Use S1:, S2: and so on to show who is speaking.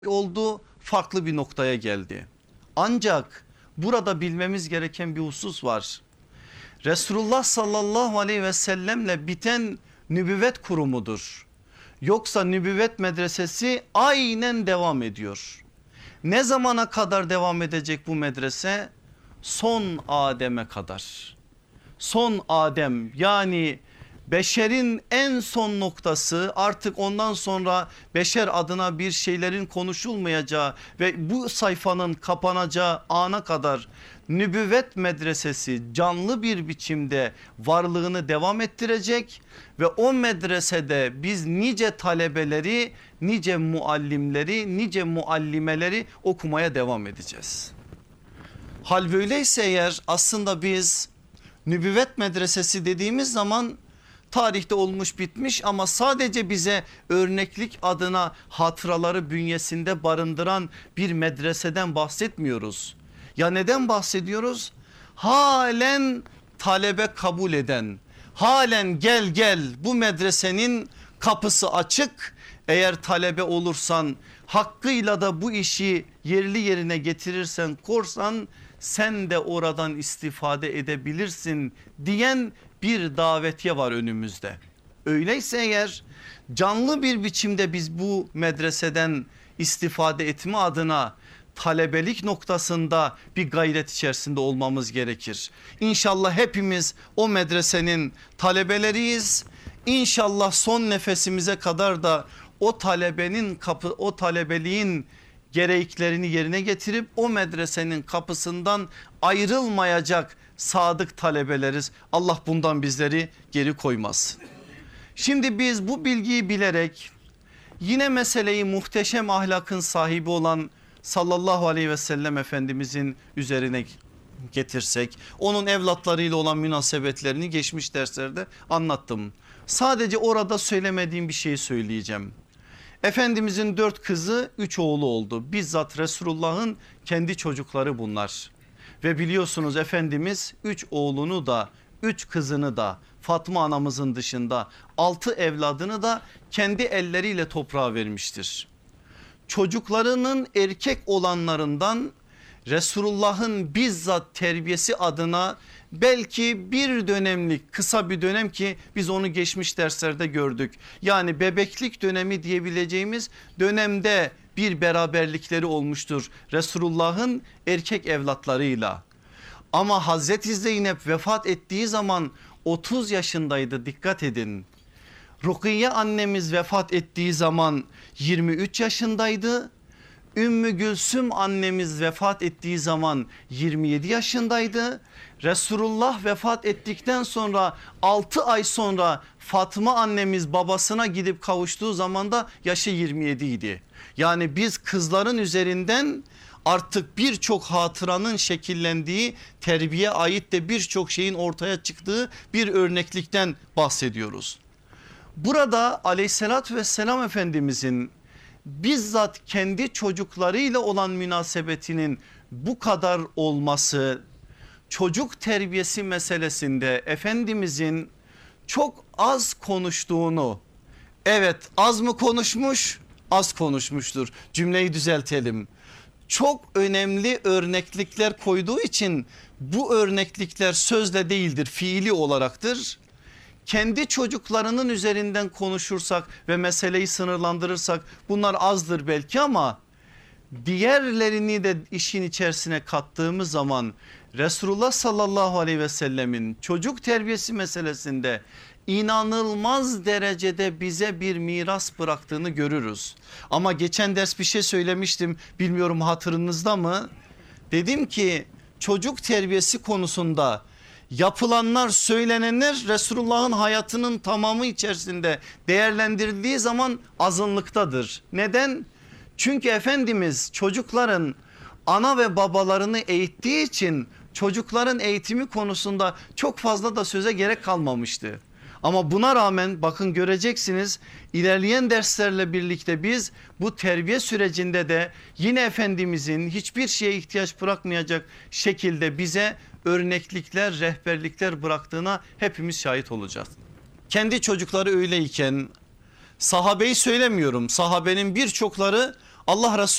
S1: oldu, farklı bir noktaya geldi. Ancak burada bilmemiz gereken bir husus var. Resulullah sallallahu aleyhi ve sellemle biten nübüvvet kurumudur. Yoksa nübüvvet medresesi aynen devam ediyor. Ne zamana kadar devam edecek bu medrese? Son Adem'e kadar. Son Adem, yani beşerin en son noktası, artık ondan sonra beşer adına bir şeylerin konuşulmayacağı ve bu sayfanın kapanacağı ana kadar nübüvvet medresesi canlı bir biçimde varlığını devam ettirecek ve o medresede biz nice talebeleri, nice muallimleri, nice muallimeleri okumaya devam edeceğiz. Hal böyleyse eğer, aslında biz nübüvvet medresesi dediğimiz zaman tarihte olmuş bitmiş ama sadece bize örneklik adına hatıraları bünyesinde barındıran bir medreseden bahsetmiyoruz. Ya neden bahsediyoruz? Halen talebe kabul eden, halen gel bu medresenin kapısı açık. Eğer talebe olursan, hakkıyla da bu işi yerli yerine getirirsen, korsan, sen de oradan istifade edebilirsin diyen bir davetiye var önümüzde. Öyleyse eğer, canlı bir biçimde biz bu medreseden istifade etme adına talebelik noktasında bir gayret içerisinde olmamız gerekir. İnşallah hepimiz o medresenin talebeleriyiz. İnşallah son nefesimize kadar da o talebeliğin gereklerini yerine getirip o medresenin kapısından ayrılmayacak sadık talebeleriz. Allah bundan bizleri geri koymaz. Şimdi biz bu bilgiyi bilerek yine meseleyi muhteşem ahlakın sahibi olan sallallahu aleyhi ve sellem Efendimizin üzerine getirsek, onun evlatlarıyla olan münasebetlerini geçmiş derslerde anlattım. Sadece orada söylemediğim bir şeyi söyleyeceğim. Efendimizin 4 kızı 3 oğlu oldu. Bizzat Resulullah'ın kendi çocukları bunlar. Ve biliyorsunuz Efendimiz 3 oğlunu da 3 kızını da Fatma anamızın dışında 6 evladını da kendi elleriyle toprağa vermiştir. Çocuklarının erkek olanlarından Resulullah'ın bizzat terbiyesi adına belki bir dönemlik, kısa bir dönem ki biz onu geçmiş derslerde gördük. Yani bebeklik dönemi diyebileceğimiz dönemde bir beraberlikleri olmuştur Resulullah'ın erkek evlatlarıyla. Ama Hazreti Zeynep vefat ettiği zaman 30 yaşındaydı, dikkat edin. Rukiye annemiz vefat ettiği zaman 23 yaşındaydı. Ümmü Gülsüm annemiz vefat ettiği zaman 27 yaşındaydı. Resulullah vefat ettikten sonra 6 ay sonra Fatma annemiz babasına gidip kavuştuğu zaman da yaşı 27 idi. Yani biz kızların üzerinden artık birçok hatıranın şekillendiği, terbiye ait de birçok şeyin ortaya çıktığı bir örneklikten bahsediyoruz. Burada aleyhissalatü vesselam Efendimizin bizzat kendi çocuklarıyla olan münasebetinin bu kadar olması, çocuk terbiyesi meselesinde Efendimizin çok az konuştuğunu, evet az mı konuşmuş? Az konuşmuştur, cümleyi düzeltelim. Çok önemli örneklikler koyduğu için bu örneklikler sözle değildir, fiili olaraktır. Kendi çocuklarının üzerinden konuşursak ve meseleyi sınırlandırırsak bunlar azdır belki, ama diğerlerini de işin içerisine kattığımız zaman Resulullah sallallahu aleyhi ve sellemin çocuk terbiyesi meselesinde inanılmaz derecede bize bir miras bıraktığını görürüz. Ama geçen ders bir şey söylemiştim, bilmiyorum hatırınızda mı? Dedim ki çocuk terbiyesi konusunda yapılanlar, söylenenler Resulullah'ın hayatının tamamı içerisinde değerlendirildiği zaman azınlıktadır. Neden? Çünkü Efendimiz çocukların ana ve babalarını eğittiği için çocukların eğitimi konusunda çok fazla da söze gerek kalmamıştı. Ama buna rağmen bakın göreceksiniz, ilerleyen derslerle birlikte biz bu terbiye sürecinde de yine Efendimizin hiçbir şeye ihtiyaç bırakmayacak şekilde bize örneklikler, rehberlikler bıraktığına hepimiz şahit olacağız. Kendi çocukları öyleyken sahabeyi söylemiyorum, sahabenin birçokları Allah Resulü